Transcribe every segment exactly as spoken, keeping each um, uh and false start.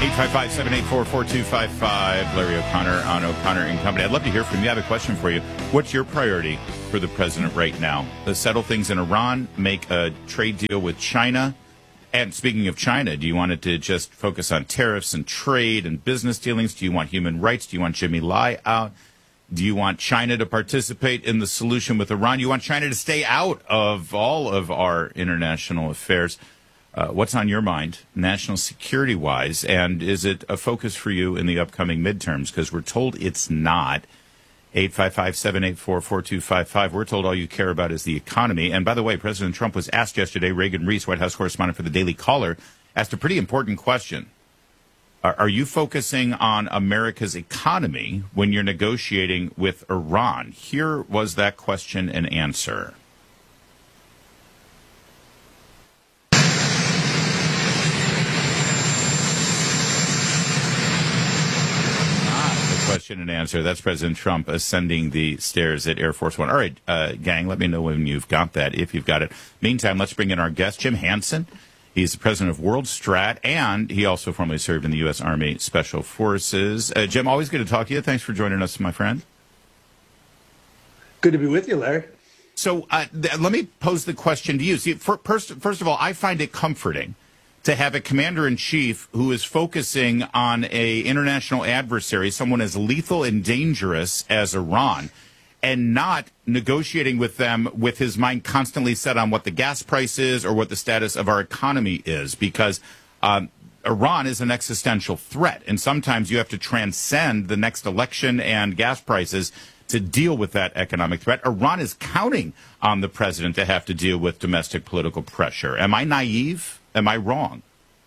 eight five five, seven eight four, four two five five. Larry O'Connor on O'Connor and Company. I'd love to hear from you. I have a question for you. What's your priority for the president right now? To settle things in Iran, make a trade deal with China? And speaking of China, do you want it to just focus on tariffs and trade and business dealings? Do you want human rights? Do you want Jimmy Lai out? Do you want China to participate in the solution with Iran? Do you want China to stay out of all of our international affairs? Uh, what's on your mind, national security-wise, and is it a focus for you in the upcoming midterms? Because we're told it's not. eight five five, seven eight four, four two five five. We're told all you care about is the economy. And by the way, President Trump was asked yesterday, Reagan Reese, White House correspondent for the Daily Caller, asked a pretty important question. Are, are you focusing on America's economy when you're negotiating with Iran? Here was that question and answer. Question and answer. That's President Trump ascending the stairs at Air Force One. All right, uh, gang, let me know when you've got that, if you've got it. Meantime, let's bring in our guest, Jim Hansen. He's the president of World Strat, and he also formerly served in the U S. Army Special Forces. Uh, Jim, always good to talk to you. Thanks for joining us, my friend. Good to be with you, Larry. So uh, th- let me pose the question to you. See, for, first, first of all, I find it comforting to have a commander-in-chief who is focusing on a international adversary, someone as lethal and dangerous as Iran, and not negotiating with them with his mind constantly set on what the gas price is or what the status of our economy is, because um, Iran is an existential threat, and sometimes you have to transcend the next election and gas prices to deal with that economic threat. Iran is counting on the president to have to deal with domestic political pressure. Am I naive? Am I wrong?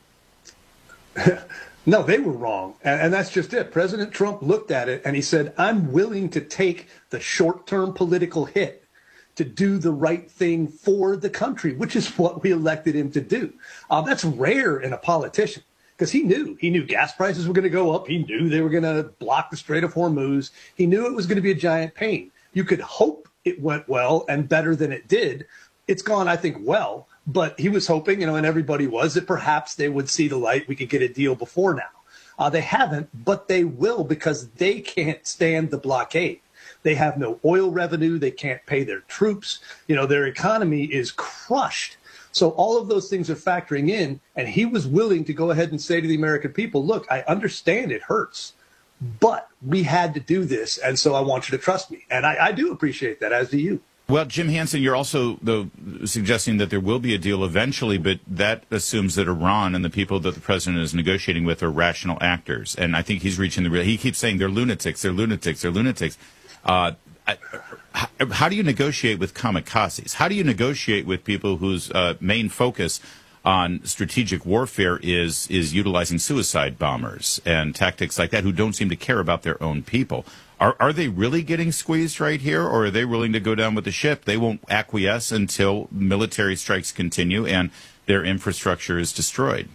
No, they were wrong. And, and that's just it. President Trump looked at it and he said, I'm willing to take the short-term political hit to do the right thing for the country, which is what we elected him to do. Uh, that's rare in a politician because he knew. He knew gas prices were going to go up. He knew they were going to block the Strait of Hormuz. He knew it was going to be a giant pain. You could hope it went well and better than it did. It's gone, I think, well. But he was hoping, you know, and everybody was, that perhaps they would see the light. We could get a deal before now. Uh, they haven't, but they will because they can't stand the blockade. They have no oil revenue. They can't pay their troops. You know, their economy is crushed. So all of those things are factoring in. And he was willing to go ahead and say to the American people, look, I understand it hurts, but we had to do this. And so I want you to trust me. And I, I do appreciate that, as do you. Well, Jim Hansen, you're also, though, suggesting that there will be a deal eventually, but that assumes that Iran and the people that the president is negotiating with are rational actors. And I think he's reaching the real. He keeps saying they're lunatics, they're lunatics, they're lunatics. Uh, how, how do you negotiate with kamikazes? How do you negotiate with people whose uh, main focus on strategic warfare is is utilizing suicide bombers and tactics like that, who don't seem to care about their own people? Are are they really getting squeezed right here, or are they willing to go down with the ship? They won't acquiesce until military strikes continue and their infrastructure is destroyed.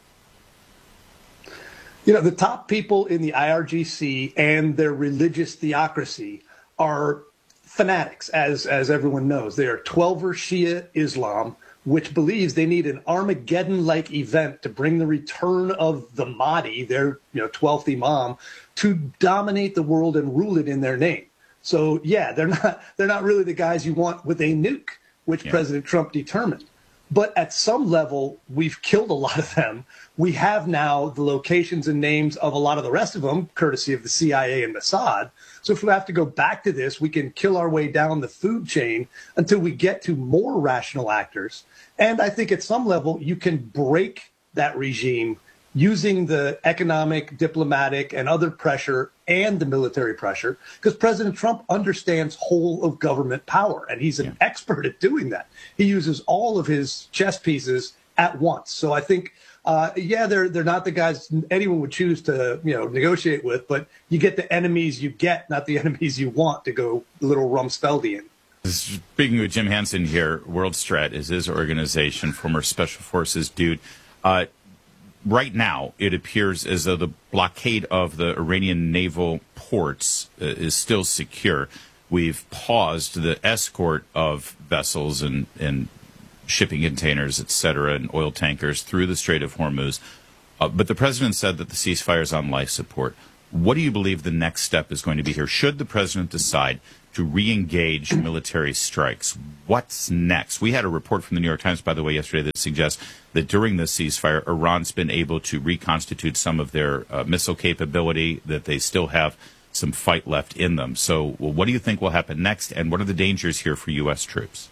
You know, the top people in the I R G C and their religious theocracy are fanatics, as as everyone knows. They are Twelver Shia Islam, which believes they need an Armageddon-like event to bring the return of the Mahdi, their you know twelfth Imam, to dominate the world and rule it in their name. So yeah, they're not they're not really the guys you want with a nuke, which yeah. President Trump determined. But at some level, we've killed a lot of them. We have now the locations and names of a lot of the rest of them, courtesy of the C I A and Mossad. So if we have to go back to this, we can kill our way down the food chain until we get to more rational actors. And I think at some level, you can break that regime using the economic, diplomatic, and other pressure and the military pressure, because President Trump understands whole of government power, and he's an yeah. expert at doing that. He uses all of his chess pieces at once. So I think, uh, yeah, they're they're not the guys anyone would choose to you know negotiate with, but you get the enemies you get, not the enemies you want, to go a little Rumsfeldian. Speaking with Jim Hansen here, World Strat is his organization, former Special Forces dude. Uh, Right now, it appears as though the blockade of the Iranian naval ports uh, is still secure. We've paused the escort of vessels and, and shipping containers, et cetera, and oil tankers through the Strait of Hormuz. Uh, but the president said that the ceasefire is on life support. What do you believe the next step is going to be here? Should the president decide to re-engage military strikes, what's next? We had a report from the New York Times, by the way, yesterday that suggests that during this ceasefire, Iran's been able to reconstitute some of their uh, missile capability, that they still have some fight left in them. So well, what do you think will happen next, and what are the dangers here for U S troops?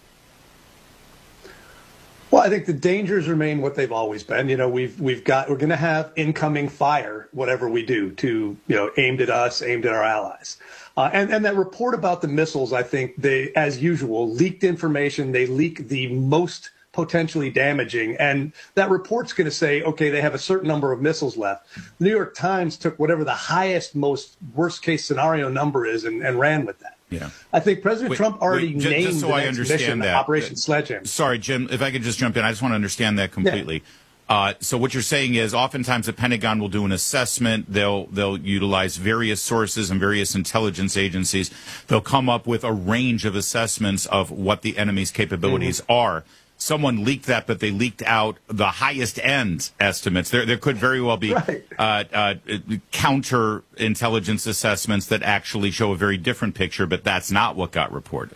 Well, I think the dangers remain what they've always been. You know, we've we've got we're going to have incoming fire, whatever we do, to you know, aimed at us, aimed at our allies. Uh, and and that report about the missiles, I think they, as usual, leaked information. They leak the most potentially damaging, and that report's going to say, okay, they have a certain number of missiles left. The New York Times took whatever the highest, most worst case scenario number is and, and ran with that. Yeah, I think President wait, Trump already wait, just, named just so the I next understand mission that. Operation Sledgehammer. Sorry, Jim, if I could just jump in, I just want to understand that completely. Yeah. Uh, so what you're saying is, oftentimes the Pentagon will do an assessment. They'll they'll utilize various sources and various intelligence agencies. They'll come up with a range of assessments of what the enemy's capabilities mm-hmm. are. Someone leaked that, but they leaked out the highest end estimates. There, there could very well be right. uh, uh, counter intelligence assessments that actually show a very different picture, but that's not what got reported.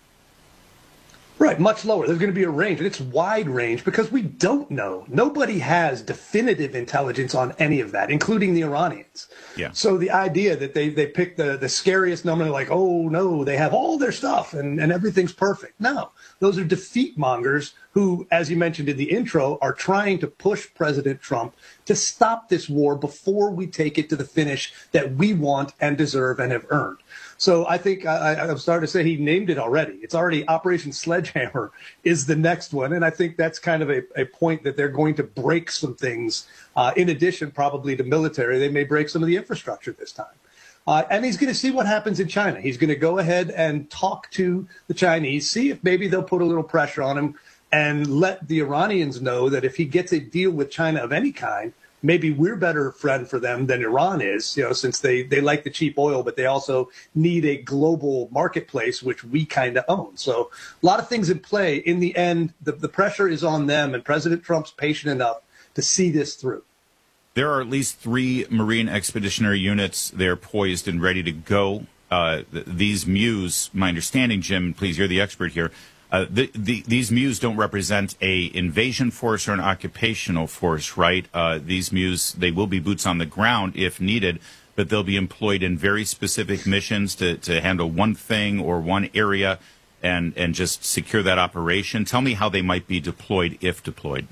Right, much lower. There's going to be a range, and it's wide range because we don't know. Nobody has definitive intelligence on any of that, including the Iranians. Yeah. So the idea that they, they pick the, the scariest number, like, oh, no, they have all their stuff and, and everything's perfect. No, those are defeat mongers who, as you mentioned in the intro, are trying to push President Trump to stop this war before we take it to the finish that we want and deserve and have earned. So I think I, I'm starting to say he named it already. It's already Operation Sledgehammer is the next one. And I think that's kind of a, a point that they're going to break some things. Uh, in addition, probably to military, they may break some of the infrastructure this time. Uh, and he's going to see what happens in China. He's going to go ahead and talk to the Chinese, see if maybe they'll put a little pressure on him and let the Iranians know that if he gets a deal with China of any kind, maybe we're better friend for them than Iran is, you know, since they, they like the cheap oil, but they also need a global marketplace, which we kind of own. So a lot of things in play. In the end, the, the pressure is on them, and President Trump's patient enough to see this through. There are at least three Marine Expeditionary Units. They're poised and ready to go. Uh, th- these M U S, my understanding, Jim, please, you're the expert here, Uh, the, the, these M U S don't represent a invasion force or an occupational force, right? Uh, these M U S, they will be boots on the ground if needed, but they'll be employed in very specific missions to, to handle one thing or one area and, and just secure that operation. Tell me how they might be deployed if deployed.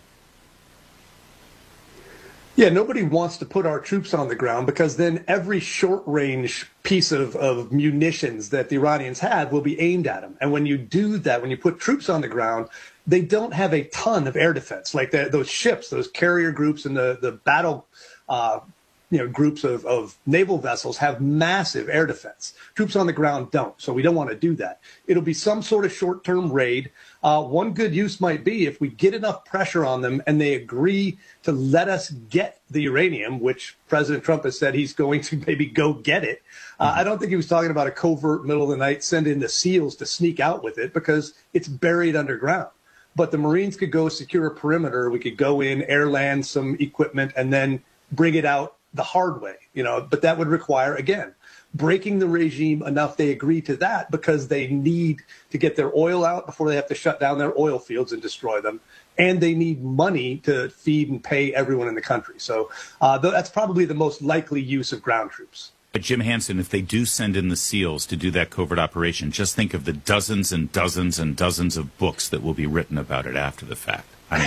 Yeah, nobody wants to put our troops on the ground because then every short-range piece of, of munitions that the Iranians have will be aimed at them. And when you do that, when you put troops on the ground, they don't have a ton of air defense. Like the, those ships, those carrier groups and the, the battle uh, you know, groups of, of naval vessels have massive air defense. Troops on the ground don't, so we don't want to do that. It'll be some sort of short-term raid. Uh, one good use might be if we get enough pressure on them and they agree to let us get the uranium, which President Trump has said he's going to maybe go get it. Uh, I don't think he was talking about a covert middle of the night, send in the SEALs to sneak out with it because it's buried underground. But the Marines could go secure a perimeter. We could go in, air land some equipment, and then bring it out the hard way, you know, but that would require, again, breaking the regime enough they agree to that because they need to get their oil out before they have to shut down their oil fields and destroy them. And they need money to feed and pay everyone in the country. So uh, that's probably the most likely use of ground troops. But Jim Hansen, if they do send in the SEALs to do that covert operation, just think of the dozens and dozens and dozens of books that will be written about it after the fact. I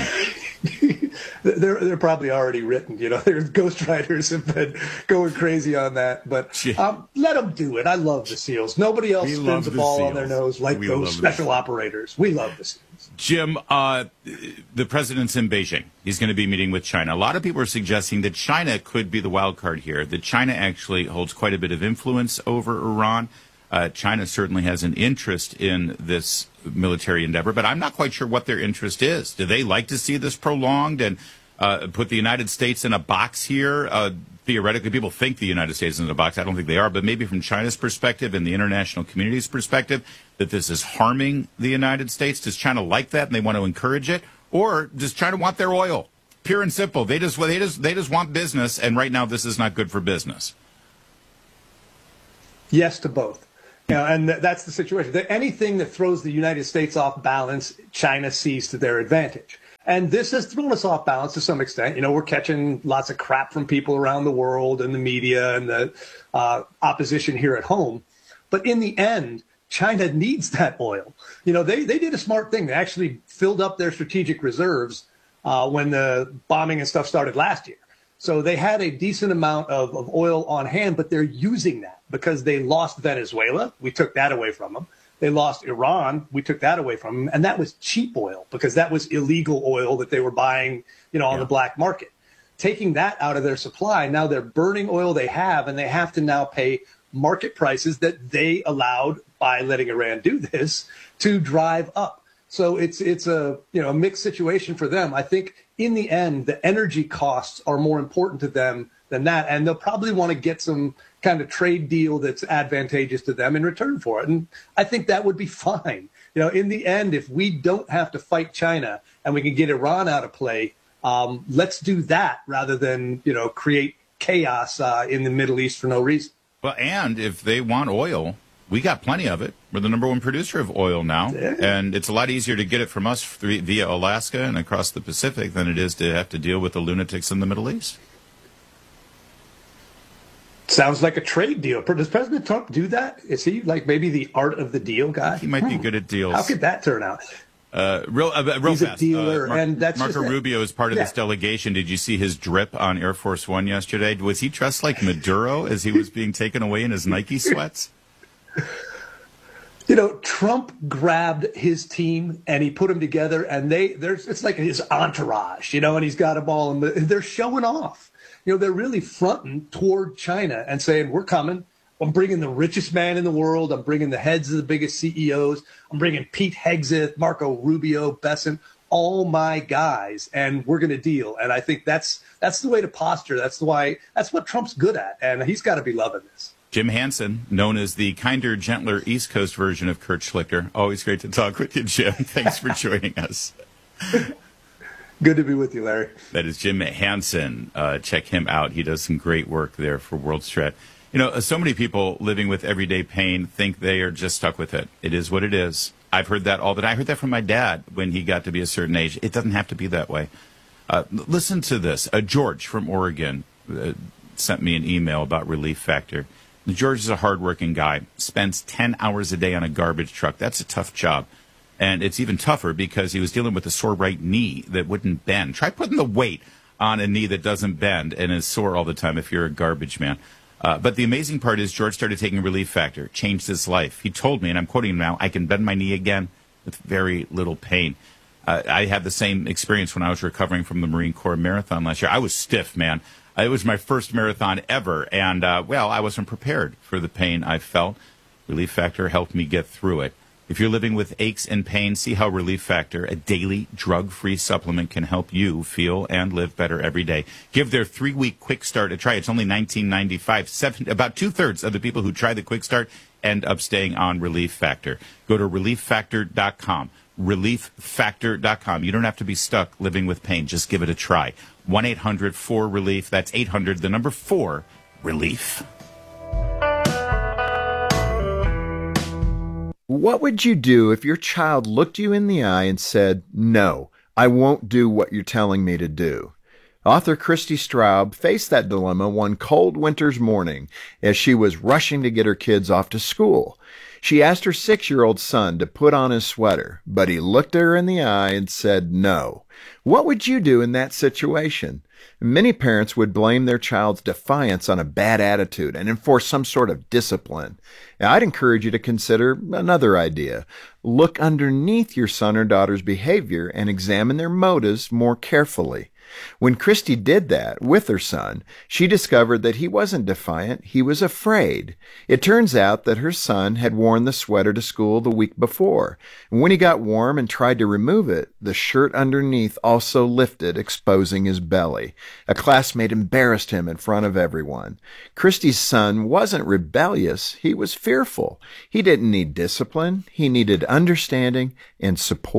mean, they're they're probably already written. You know, there's ghostwriters have been going crazy on that. But um, let them do it. I love the SEALs. Nobody else we spins the ball SEAls. on their nose like we those special operators. We love the SEALs. Jim, uh, the president's in Beijing. He's going to be meeting with China. A lot of people are suggesting that China could be the wild card here, that China actually holds quite a bit of influence over Iran. Uh, China certainly has an interest in this military endeavor, but I'm not quite sure what their interest is. Do they like to see this prolonged and uh, put the United States in a box here? Uh, theoretically, people think the United States is in a box. I don't think they are, but maybe from China's perspective and the international community's perspective, that this is harming the United States. Does China like that and they want to encourage it? Or does China want their oil? Pure and simple. They just, they just, they just want business, and right now this is not good for business. Yes to both. You know, and th- that's the situation. That anything that throws the United States off balance, China sees to their advantage. And this has thrown us off balance to some extent. You know, we're catching lots of crap from people around the world and the media and the uh, opposition here at home. But in the end, China needs that oil. You know, they, they did a smart thing. They actually filled up their strategic reserves uh, when the bombing and stuff started last year. So they had a decent amount of, of oil on hand, but they're using that because they lost Venezuela. We took that away from them. They lost Iran. We took that away from them. And that was cheap oil because that was illegal oil that they were buying, you know, on yeah. the black market. Taking that out of their supply, now they're burning oil they have, and they have to now pay market prices that they allowed by letting Iran do this to drive up. So it's it's a you know a mixed situation for them. I think in the end, the energy costs are more important to them than that, and they'll probably want to get some kind of trade deal that's advantageous to them in return for it. And I think that would be fine. You know, in the end, if we don't have to fight China and we can get Iran out of play, um, let's do that rather than you know create chaos uh, in the Middle East for no reason. Well, and if they want oil, we got plenty of it. We're the number one producer of oil now, yeah. and it's a lot easier to get it from us via Alaska and across the Pacific than it is to have to deal with the lunatics in the Middle East. Sounds like a trade deal. Does President Trump do that? Is he like maybe the art of the deal guy? He might be good at deals. How could that turn out? Uh, real, uh, real He's fast. a dealer, uh, Mar- and that's Marco Rubio is part of yeah. this delegation. Did you see his drip on Air Force One yesterday? Was he dressed like Maduro as he was being taken away in his Nike sweats? You know, Trump grabbed his team and he put them together, and they there's it's like his entourage, you know, and he's got them all, and they're showing off. You know, they're really fronting toward China and saying, "We're coming. I'm bringing the richest man in the world. I'm bringing the heads of the biggest C E Os. I'm bringing Pete Hegseth, Marco Rubio, Bessent, all my guys, and we're going to deal." And I think that's that's the way to posture. That's the why. That's what Trump's good at, and he's got to be loving this. Jim Hansen, known as the kinder, gentler East Coast version of Kurt Schlichter. Always great to talk with you, Jim. Thanks for joining us. Good to be with you, Larry. That is Jim Hansen. Uh, check him out. He does some great work there for WorldStrat. You know, so many people living with everyday pain think they are just stuck with it. It is what it is. I've heard that all the time. I heard that from my dad when he got to be a certain age. It doesn't have to be that way. Uh, listen to this. Uh, George from Oregon uh, sent me an email about Relief Factor. George is a hardworking guy, spends ten hours a day on a garbage truck. That's a tough job. And it's even tougher because he was dealing with a sore right knee that wouldn't bend. Try putting the weight on a knee that doesn't bend and is sore all the time if you're a garbage man. Uh, but the amazing part is George started taking Relief Factor, changed his life. He told me, and I'm quoting him now, "I can bend my knee again with very little pain." Uh, I had the same experience when I was recovering from the Marine Corps marathon last year. I was stiff, man. It was my first marathon ever, and, uh, well, I wasn't prepared for the pain I felt. Relief Factor helped me get through it. If you're living with aches and pains, see how Relief Factor, a daily drug-free supplement, can help you feel and live better every day. Give their three-week Quick Start a try. It's only nineteen ninety-five. Seven, about two-thirds of the people who try the Quick Start end up staying on Relief Factor. Go to relief factor dot com. relief factor dot com. You don't have to be stuck living with pain. Just give it a try. one eight hundred four relief. That's eight hundred, the number four, relief. What would you do if your child looked you in the eye and said, "No, I won't do what you're telling me to do"? Author Christy Straub faced that dilemma one cold winter's morning as she was rushing to get her kids off to school. She asked her six-year-old son to put on his sweater, but he looked her in the eye and said no. What would you do in that situation? Many parents would blame their child's defiance on a bad attitude and enforce some sort of discipline. Now, I'd encourage you to consider another idea. Look underneath your son or daughter's behavior and examine their motives more carefully. When Christy did that with her son, she discovered that he wasn't defiant, he was afraid. It turns out that her son had worn the sweater to school the week before. And when he got warm and tried to remove it, the shirt underneath also lifted, exposing his belly. A classmate embarrassed him in front of everyone. Christy's son wasn't rebellious, he was fearful. He didn't need discipline, he needed understanding and support.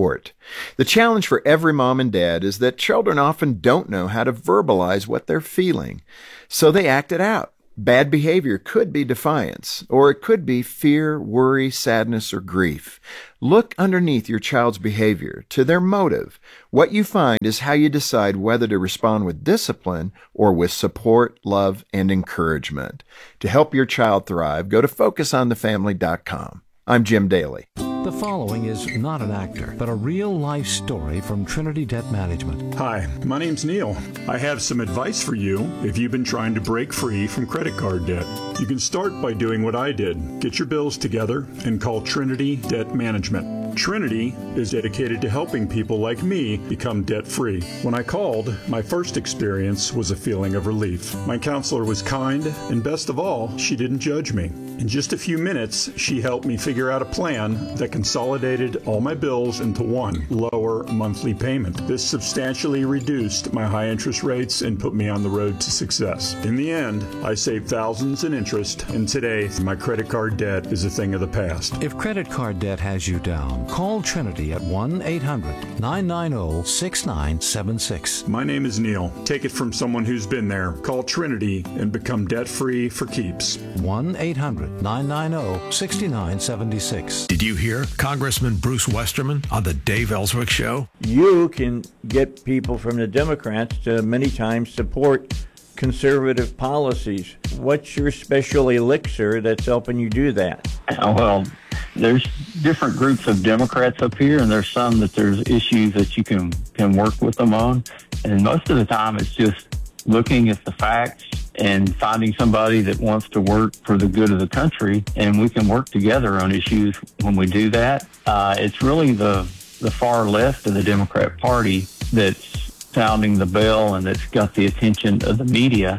The challenge for every mom and dad is that children often don't know how to verbalize what they're feeling, so they act it out. Bad behavior could be defiance, or it could be fear, worry, sadness, or grief. Look underneath your child's behavior to their motive. What you find is how you decide whether to respond with discipline or with support, love, and encouragement. To help your child thrive, go to focus on the family dot com. I'm Jim Daly. The following is not an actor, but a real-life story from Trinity Debt Management. Hi, my name's Neil. I have some advice for you if you've been trying to break free from credit card debt. You can start by doing what I did. Get your bills together and call Trinity Debt Management. Trinity is dedicated to helping people like me become debt-free. When I called, my first experience was a feeling of relief. My counselor was kind, and best of all, she didn't judge me. In just a few minutes, she helped me figure out a plan that consolidated all my bills into one lower monthly payment. This substantially reduced my high interest rates and put me on the road to success. In the end, I saved thousands in interest, and today, my credit card debt is a thing of the past. If credit card debt has you down, call Trinity at one eight hundred nine nine zero six nine seven six. My name is Neil. Take it from someone who's been there. Call Trinity and become debt-free for keeps. one eight hundred nine nine zero six nine seven six. Did you hear Congressman Bruce Westerman on the Dave Ellswick Show? You can get people from the Democrats to many times support conservative policies. What's your special elixir that's helping you do that? Well, there's different groups of Democrats up here, and there's some that there's issues that you can, can work with them on. And most of the time, it's just looking at the facts and finding somebody that wants to work for the good of the country, and we can work together on issues when we do that. Uh, it's really the, the far left of the Democrat Party that's sounding the bell and that's got the attention of the media.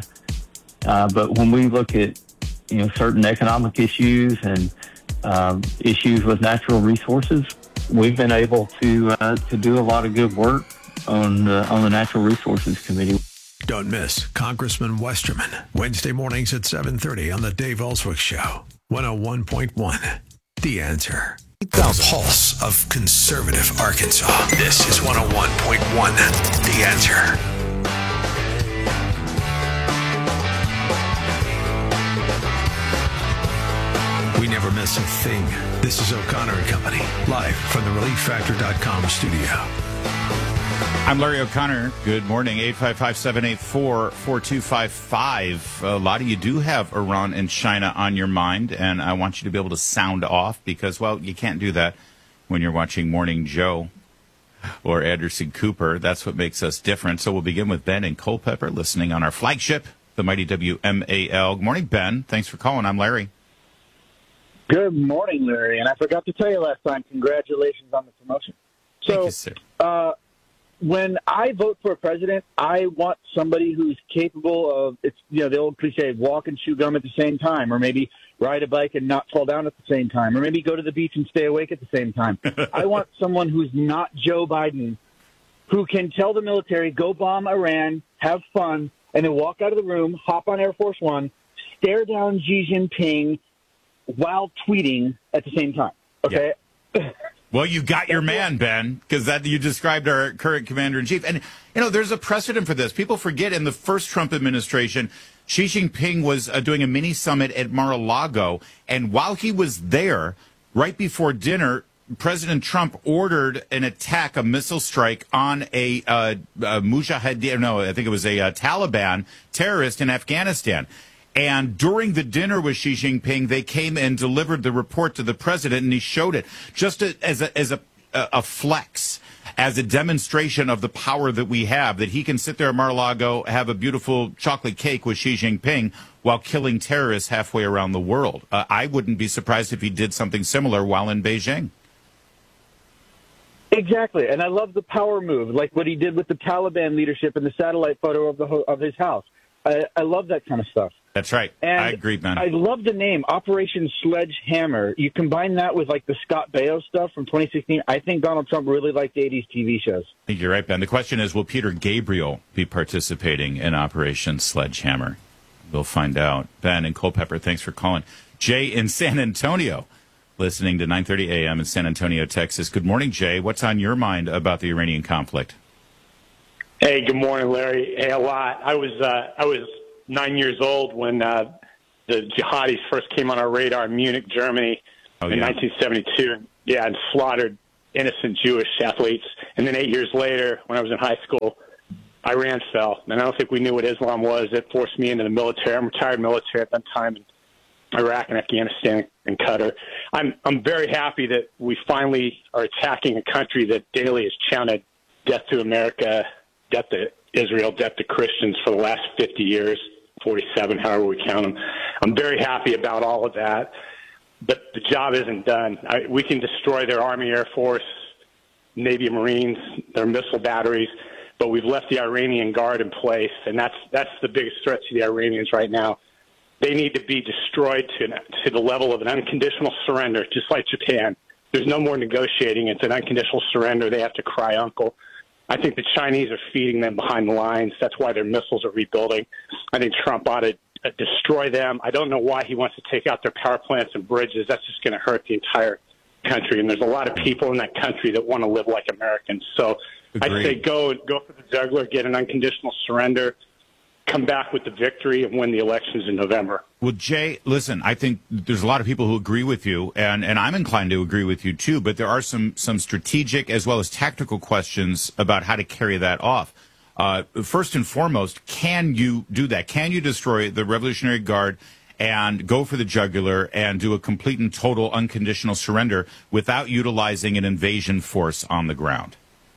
Uh, but when we look at, you know, certain economic issues and um, issues with natural resources, we've been able to uh, to do a lot of good work on uh, on the Natural Resources Committee. Don't miss Congressman Westerman, Wednesday mornings at seven thirty on the Dave Ellswick Show. one oh one point one, The Answer. The pulse of conservative Arkansas. This is one oh one point one, The Answer. We never miss a thing. This is O'Connor and Company, live from the relief factor dot com studio. I'm Larry O'Connor. Good morning. eight five five, seven eight four, four two five five. A lot of you do have Iran and China on your mind, and I want you to be able to sound off because, well, you can't do that when you're watching Morning Joe or Anderson Cooper. That's what makes us different. So we'll begin with Ben in Culpeper, listening on our flagship, the mighty W M A L. Good morning, Ben. Thanks for calling. I'm Larry. Good morning, Larry. And I forgot to tell you last time, congratulations on the promotion. So, Thank you, sir. Uh, when I vote for a president, I want somebody who's capable of, it's, you know, the old cliche, walk and chew gum at the same time, or maybe ride a bike and not fall down at the same time, or maybe go to the beach and stay awake at the same time. I want someone who's not Joe Biden, who can tell the military, go bomb Iran, have fun, and then walk out of the room, hop on Air Force One, stare down Xi Jinping while tweeting at the same time. Okay? Yeah. Well, you got your man, Ben, because that you described our current commander-in-chief. And, you know, there's a precedent for this. People forget in the first Trump administration, Xi Jinping was uh, doing a mini-summit at Mar-a-Lago. And while he was there, right before dinner, President Trump ordered an attack, a missile strike on a, uh, a Mujahideen, no, I think it was a uh, Taliban terrorist in Afghanistan. And during the dinner with Xi Jinping, they came and delivered the report to the president, and he showed it just as a, as a, a flex, as a demonstration of the power that we have, that he can sit there at Mar-a-Lago, have a beautiful chocolate cake with Xi Jinping while killing terrorists halfway around the world. Uh, I wouldn't be surprised if he did something similar while in Beijing. Exactly, and I love the power move, like what he did with the Taliban leadership in the satellite photo of the of his house. I, I love that kind of stuff. That's right. And I agree, man. I love the name, Operation Sledgehammer. You combine that with, like, the Scott Baio stuff from twenty sixteen. I think Donald Trump really liked eighties T V shows. I think you're right, Ben. The question is, will Peter Gabriel be participating in Operation Sledgehammer? We'll find out. Ben in Culpeper, thanks for calling. Jay in San Antonio, listening to nine thirty a.m. in San Antonio, Texas. Good morning, Jay. What's on your mind about the Iranian conflict? Hey, good morning, Larry. Hey, a lot. I was uh, I was nine years old when uh, the jihadis first came on our radar in Munich, Germany, oh, in yeah. nineteen seventy-two. Yeah, and slaughtered innocent Jewish athletes. And then eight years later, when I was in high school, Iran fell. And I don't think we knew what Islam was. It forced me into the military. I'm retired military at that time in Iraq and Afghanistan and Qatar. I'm I'm very happy that we finally are attacking a country that daily has chanted death to America, death to Israel, death to Christians for the last fifty years, forty-seven, however we count them. I'm very happy about all of that, but the job isn't done. I, we can destroy their Army, Air Force, Navy, Marines, their missile batteries, but we've left the Iranian Guard in place, and that's that's the biggest threat to the Iranians right now. They need to be destroyed to, to the level of an unconditional surrender, just like Japan. There's no more negotiating. It's an unconditional surrender. They have to cry uncle. I think the Chinese are feeding them behind the lines. That's why their missiles are rebuilding. I think Trump ought to uh, destroy them. I don't know why he wants to take out their power plants and bridges. That's just going to hurt the entire country. And there's a lot of people in that country that want to live like Americans. So Agreed. I'd say go go for the jugular, get an unconditional surrender, come back with the victory, and win the elections in November. Well, Jay, listen, I think there's a lot of people who agree with you, and, and I'm inclined to agree with you, too, but there are some, some strategic as well as tactical questions about how to carry that off. Uh, first and foremost, can you do that? Can you destroy the Revolutionary Guard and go for the jugular and do a complete and total unconditional surrender without utilizing an invasion force on the ground?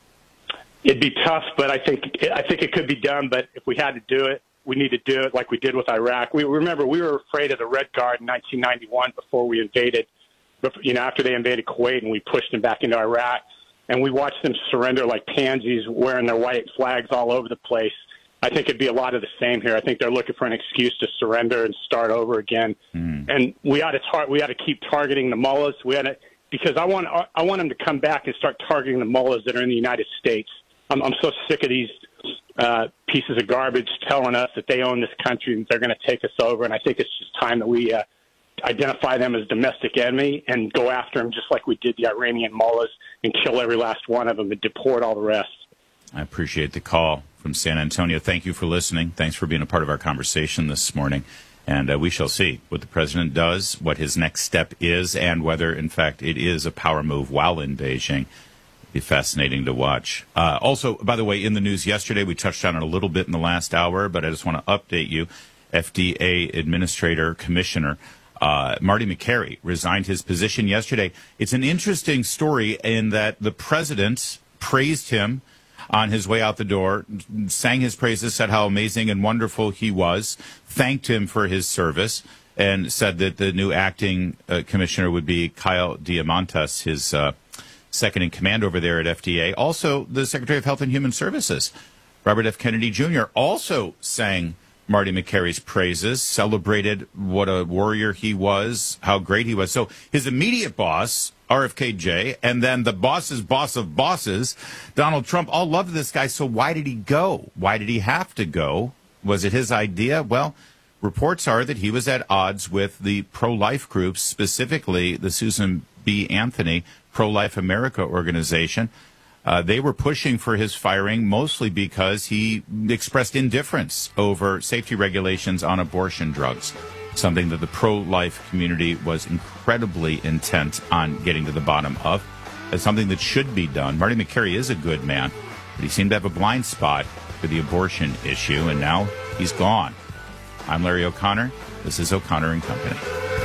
It'd be tough, but I think I think it could be done. But if we had to do it, we need to do it like we did with Iraq. We remember we were afraid of the Red Guard in nineteen ninety-one before we invaded, you know, after they invaded Kuwait and we pushed them back into Iraq. And we watched them surrender like pansies, wearing their white flags all over the place. I think it'd be a lot of the same here. I think they're looking for an excuse to surrender and start over again. Mm. And we ought to tar- we ought to keep targeting the mullahs. We ought to, because I want I want them to come back and start targeting the mullahs that are in the United States. I'm, I'm so sick of these uh, pieces of garbage telling us that they own this country and they're going to take us over. And I think it's just time that we uh, identify them as domestic enemy and go after them just like we did the Iranian mullahs and kill every last one of them and deport all the rest. I appreciate the call from San Antonio. Thank you for listening. Thanks for being a part of our conversation this morning. And uh, we shall see what the president does, what his next step is, and whether, in fact, it is a power move while in Beijing. Be fascinating to watch. Uh, also, by the way, in the news yesterday, we touched on it a little bit in the last hour, but I just want to update you. F D A Administrator Commissioner uh, Marty Makary resigned his position yesterday. It's an interesting story in that the president praised him on his way out the door, sang his praises, said how amazing and wonderful he was, thanked him for his service, and said that the new acting uh, commissioner would be Kyle Diamantis, his uh, second in command over there at F D A. Also, the Secretary of Health and Human Services, Robert F. Kennedy Junior, also sang Marty Makary's praises, celebrated what a warrior he was, how great he was. So his immediate boss, R F K J, and then the boss's boss of bosses, Donald Trump, all loved this guy. So why did he go? Why did he have to go? Was it his idea? Well, reports are that he was at odds with the pro-life groups, specifically the Susan B. Anthony Pro-Life America organization. Uh, they were pushing for his firing mostly because he expressed indifference over safety regulations on abortion drugs, something that the pro-life community was incredibly intent on getting to the bottom of. It's something that should be done. Marty Makary is a good man, but he seemed to have a blind spot for the abortion issue, and now he's gone. I'm Larry O'Connor. This is O'Connor and Company.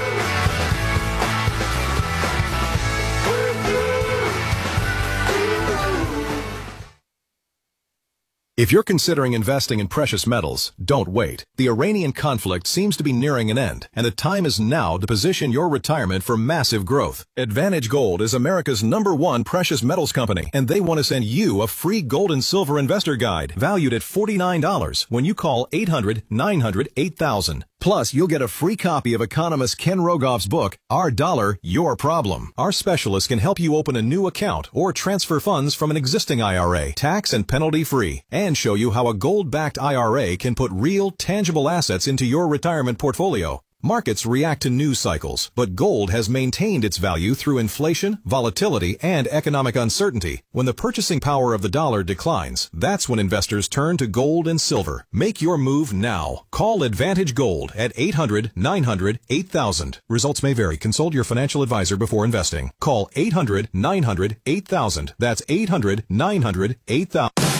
If you're considering investing in precious metals, don't wait. The Iranian conflict seems to be nearing an end, and the time is now to position your retirement for massive growth. Advantage Gold is America's number one precious metals company, and they want to send you a free gold and silver investor guide valued at forty-nine dollars when you call eight hundred, nine hundred, eight thousand. Plus, you'll get a free copy of economist Ken Rogoff's book, Our Dollar, Your Problem. Our specialists can help you open a new account or transfer funds from an existing I R A, tax and penalty free, and show you how a gold-backed I R A can put real, tangible assets into your retirement portfolio. Markets react to news cycles, but gold has maintained its value through inflation, volatility, and economic uncertainty. When the purchasing power of the dollar declines, that's when investors turn to gold and silver. Make your move now. Call Advantage Gold at eight hundred, nine hundred, eight thousand. Results may vary. Consult your financial advisor before investing. Call eight hundred, nine hundred, eight thousand. That's eight hundred, nine hundred, eight thousand.